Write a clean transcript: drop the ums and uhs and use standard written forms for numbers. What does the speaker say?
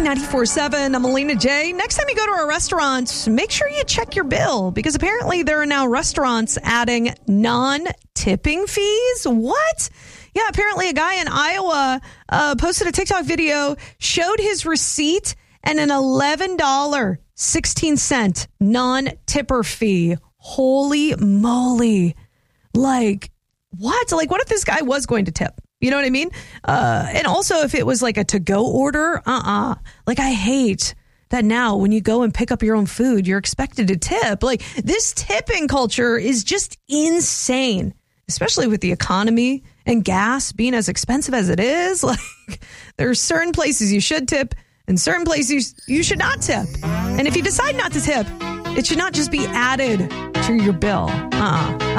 94.7. I'm Alina J. Next time you go to a restaurant, make sure you check your bill because apparently there are now restaurants adding non-tipping fees. What? Yeah, apparently a guy in Iowa posted a TikTok video, showed his receipt and an $11.16 non-tipper fee. Holy moly. Like, what? Like, what if this guy was going to tip? You know what I mean? And also if it was like a to-go order, like I hate that now when you go and pick up your own food, you're expected to tip. Like this tipping culture is just insane, especially with the economy and gas being as expensive as it is. Like there are certain places you should tip and certain places you should not tip. And if you decide not to tip, it should not just be added to your bill.